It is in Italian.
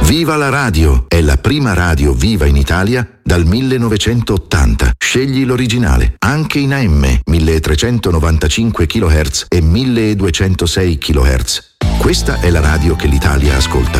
Viva la radio! È la prima radio viva in Italia dal 1980. Scegli l'originale, anche in AM, 1395 kHz e 1206 kHz. Questa è la radio che l'Italia ascolta.